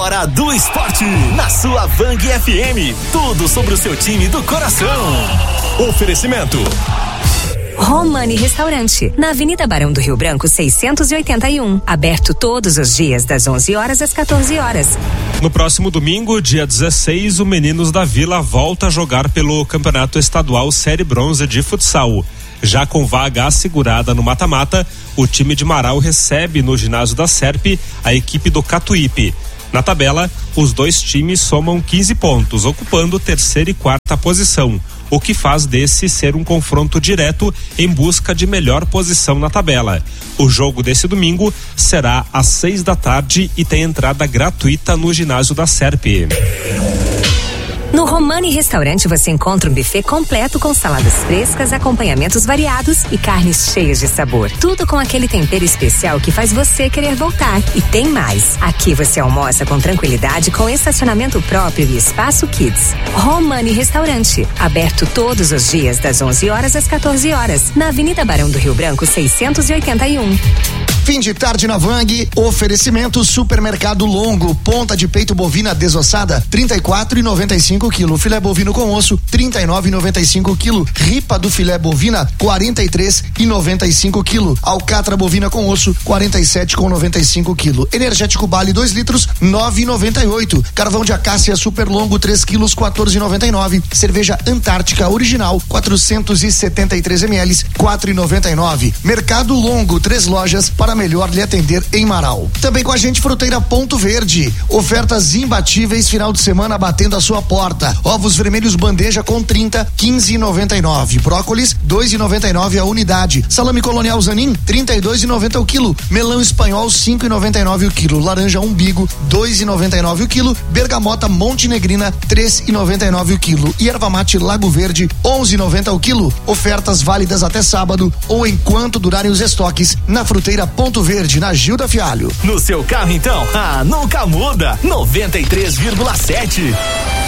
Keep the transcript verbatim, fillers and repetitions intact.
Hora do Esporte, na sua Vang F M. Tudo sobre o seu time do coração. Oferecimento Romani Restaurante, na Avenida Barão do Rio Branco, seiscentos e oitenta e um. Aberto todos os dias, das onze horas às quatorze horas. No próximo domingo, dia dezesseis, o Meninos da Vila volta a jogar pelo Campeonato Estadual Série Bronze de Futsal. Já com vaga assegurada no mata-mata, o time de Marau recebe no ginásio da Serp a equipe do Catuípe. Na tabela, os dois times somam quinze pontos, ocupando terceira e quarta posição, o que faz desse ser um confronto direto em busca de melhor posição na tabela. O jogo desse domingo será às seis da tarde e tem entrada gratuita no ginásio da Serp. No Romani Restaurante você encontra um buffet completo com saladas frescas, acompanhamentos variados e carnes cheias de sabor. Tudo com aquele tempero especial que faz você querer voltar. E tem mais. Aqui você almoça com tranquilidade, com estacionamento próprio e espaço kids. Romani Restaurante, aberto todos os dias das onze horas às quatorze horas, na Avenida Barão do Rio Branco, seiscentos e oitenta e um. Fim de tarde na Vang, oferecimento Supermercado Longo, ponta de peito bovina desossada, trinta e quatro e noventa e cinco quilo, filé bovino com osso, trinta e nove e noventa e cinco quilo, ripa do filé bovina, quarenta e três e noventa e cinco quilo, alcatra bovina com osso, quarenta e sete e noventa e cinco quilo, energético Bali dois litros, nove e noventa e oito, carvão de acácia Super Longo três quilos, quatorze e noventa e nove, cerveja Antártica original, quatrocentos e setenta e três mililitros, quatro e noventa e nove. Mercado Longo, três lojas para melhor lhe atender em Marau. Também com a gente, Fruteira Ponto Verde. Ofertas imbatíveis final de semana batendo a sua porta. Ovos vermelhos bandeja com trinta, quinze e noventa e nove. Brócolis, dois e noventa e nove a unidade. Salame Colonial Zanin, trinta e dois e noventa o quilo. Melão espanhol, cinco e noventa e nove o quilo. Laranja umbigo, dois e noventa e nove o quilo. Bergamota Montenegrina, três e noventa e nove o quilo. E erva mate Lago Verde, onze e noventa o quilo. Ofertas válidas até sábado ou enquanto durarem os estoques na Fruteira Ponto Verde, na Gilda Fialho. No seu carro então, ah, nunca muda. noventa e três vírgula sete.